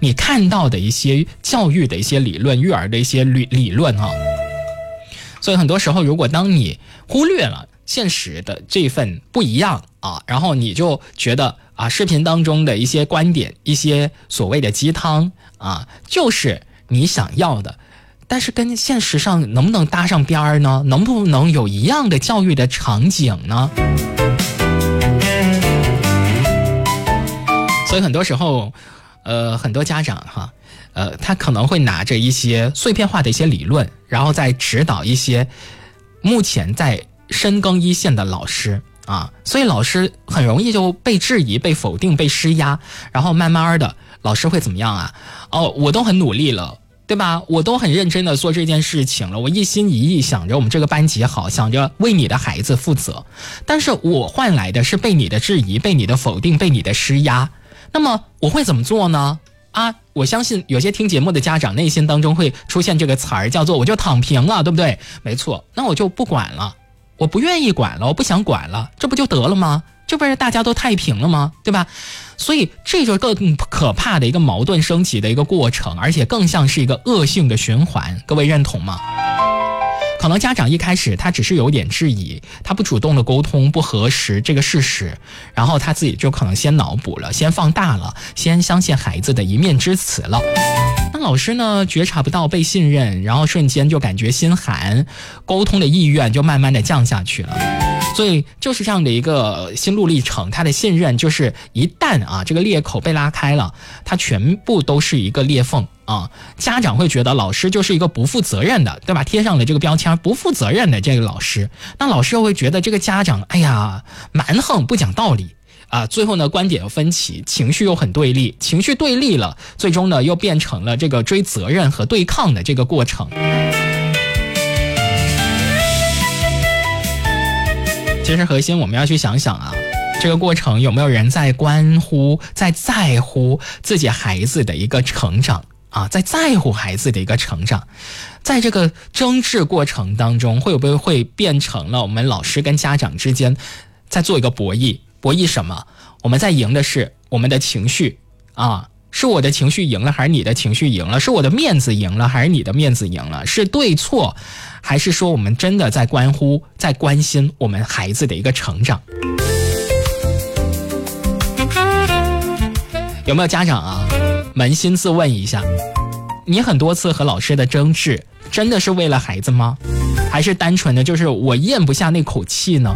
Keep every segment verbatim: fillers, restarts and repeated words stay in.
你看到的一些教育的一些理论，育儿的一些理理论啊。所以很多时候，如果当你忽略了现实的这份不一样啊，然后你就觉得啊，视频当中的一些观点，一些所谓的鸡汤啊，就是你想要的，但是跟现实上能不能搭上边儿呢？能不能有一样的教育的场景呢？所以很多时候，呃，很多家长哈，呃，他可能会拿着一些碎片化的一些理论，然后再指导一些目前在深耕一线的老师啊，所以老师很容易就被质疑、被否定、被施压，然后慢慢的，老师会怎么样啊？哦，我都很努力了，对吧？我都很认真的做这件事情了，我一心一意想着我们这个班级好，想着为你的孩子负责，但是我换来的是被你的质疑、被你的否定、被你的施压。那么我会怎么做呢？啊，我相信有些听节目的家长内心当中会出现这个词儿，叫做我就躺平了，对不对？没错，那我就不管了，我不愿意管了，我不想管了，这不就得了吗？这不是大家都太平了吗？对吧？所以这就更可怕的一个矛盾升级的一个过程，而且更像是一个恶性的循环，各位认同吗？可能家长一开始他只是有点质疑，他不主动的沟通，不核实这个事实，然后他自己就可能先脑补了，先放大了，先相信孩子的一面之词了。那老师呢，觉察不到被信任，然后瞬间就感觉心寒，沟通的意愿就慢慢的降下去了。所以就是这样的一个心路历程，他的信任就是一旦啊这个裂口被拉开了，他全部都是一个裂缝啊。家长会觉得老师就是一个不负责任的，对吧？贴上了这个标签，不负责任的这个老师，那老师又会觉得这个家长，哎呀，蛮横不讲道理啊。最后呢，观点又分歧，情绪又很对立，情绪对立了，最终呢又变成了这个追责任和对抗的这个过程。其实核心我们要去想想啊，这个过程有没有人在关乎、在在乎自己孩子的一个成长啊，在在乎孩子的一个成长。在这个争执过程当中，会不会会变成了我们老师跟家长之间在做一个博弈？博弈什么？我们在赢的是我们的情绪啊，是我的情绪赢了还是你的情绪赢了？是我的面子赢了还是你的面子赢了？是对错，还是说我们真的在关乎、在关心我们孩子的一个成长？有没有家长啊，扪心自问一下，你很多次和老师的争执，真的是为了孩子吗？还是单纯的就是我咽不下那口气呢？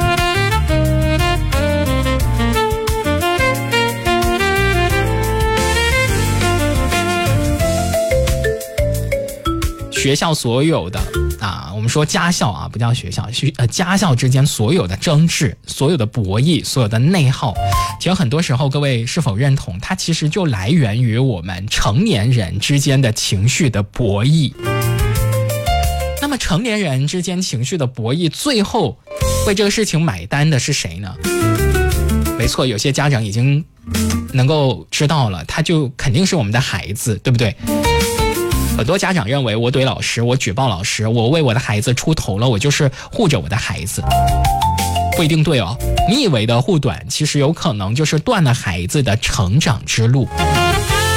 学校所有的啊，我们说家校啊，不叫学校，呃，家校之间所有的争执、所有的博弈、所有的内耗，其实很多时候，各位是否认同，它其实就来源于我们成年人之间的情绪的博弈。那么成年人之间情绪的博弈，最后为这个事情买单的是谁呢？没错，有些家长已经能够知道了，他就肯定是我们的孩子，对不对？很多家长认为我怼老师，我举报老师，我为我的孩子出头了，我就是护着我的孩子。不一定对哦，你以为的护短，其实有可能就是断了孩子的成长之路。